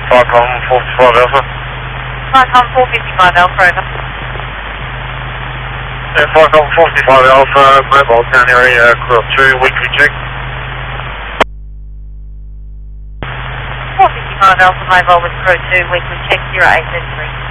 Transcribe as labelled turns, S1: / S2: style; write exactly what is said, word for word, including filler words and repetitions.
S1: Falcon four fifty-five Alpha.
S2: Falcon four fifty-five Alpha, over.
S1: Yeah, Falcon four fifty-five Alpha, mobile down area, Quill two, weekly check.
S2: four fifty-five Alpha, mobile with crew two, weekly check, zero eight seven three.